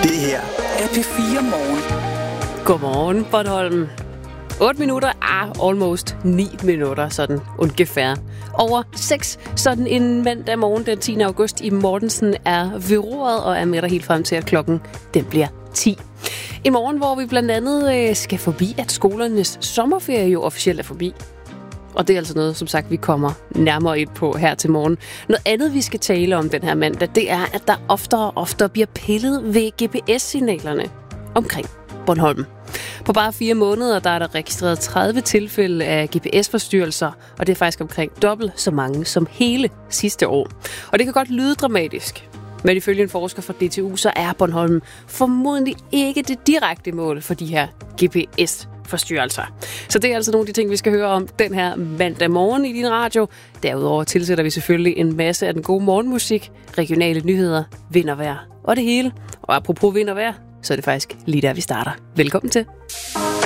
Det her er P4 Morgen. Godmorgen, Bornholm. 8 minutter, almost 9 minutter, sådan ungefær. Over 6, sådan en mandag morgen den 10. august i Mortensen er ved roret og er med dig helt frem til, at klokken den bliver 10. I morgen, hvor vi blandt andet skal forbi, at skolernes sommerferie jo officielt er forbi. Og det er altså noget, som sagt, vi kommer nærmere ind på her til morgen. Noget andet, vi skal tale om den her mandag, det er, at der oftere og oftere bliver pillet ved GPS-signalerne omkring Bornholm. På bare 4 måneder, der er der registreret 30 tilfælde af GPS-forstyrrelser, og det er faktisk omkring dobbelt så mange som hele sidste år. Og det kan godt lyde dramatisk, men ifølge en forsker fra DTU, så er Bornholm formodentlig ikke det direkte mål for de her GPS-forstyrrelser. Så det er altså nogle af de ting, vi skal høre om den her mandag morgen i din radio. Derudover tilsætter vi selvfølgelig en masse af den gode morgenmusik, regionale nyheder, vind og vejr og det hele. Og apropos vind og vejr, så er det faktisk lige der, vi starter. Velkommen til.